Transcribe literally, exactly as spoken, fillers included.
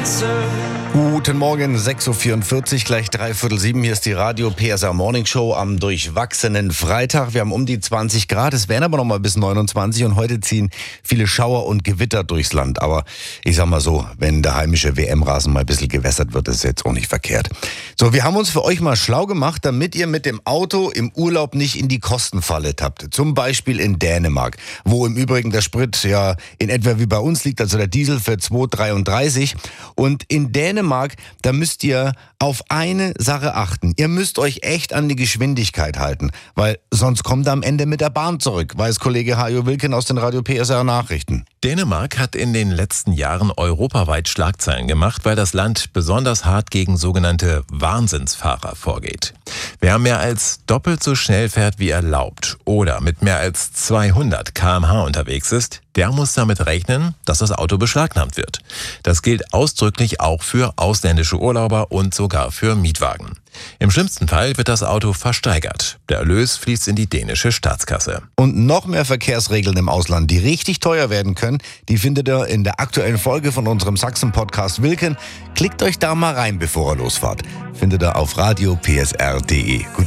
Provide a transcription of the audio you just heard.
Guten Morgen, sechs Uhr vierundvierzig, gleich dreiviertel sieben. Hier ist die Radio P S R Morning Show am durchwachsenen Freitag. Wir haben um die zwanzig Grad, es werden aber noch mal bis neunundzwanzig und heute ziehen viele Schauer und Gewitter durchs Land. Aber ich sag mal so, wenn der heimische W M-Rasen mal ein bisschen gewässert wird, ist es jetzt auch nicht verkehrt. So, wir haben uns für euch mal schlau gemacht, damit ihr mit dem Auto im Urlaub nicht in die Kostenfalle tappt. Zum Beispiel in Dänemark, wo im Übrigen der Sprit ja in etwa wie bei uns liegt, also der Diesel für zwei Euro dreiunddreißig. Und in Dänemark, da müsst ihr auf eine Sache achten. Ihr müsst euch echt an die Geschwindigkeit halten, weil sonst kommt ihr am Ende mit der Bahn zurück, weiß Kollege Hajo Wilken aus den Radio P S R Nachrichten. Dänemark hat in den letzten Jahren europaweit Schlagzeilen gemacht, weil das Land besonders hart gegen sogenannte Wahnsinnsfahrer vorgeht. Wer mehr als doppelt so schnell fährt wie erlaubt oder mit mehr als zweihundert Kilometer pro Stunde unterwegs ist, der muss damit rechnen, dass das Auto beschlagnahmt wird. Das gilt ausdrücklich auch für ausländische Urlauber und sogar für Mietwagen. Im schlimmsten Fall wird das Auto versteigert. Der Erlös fließt in die dänische Staatskasse. Und noch mehr Verkehrsregeln im Ausland, die richtig teuer werden können, die findet ihr in der aktuellen Folge von unserem Sachsen-Podcast Wilken. Klickt euch da mal rein, bevor ihr losfahrt. Findet ihr auf radio p s r punkt d e. Guten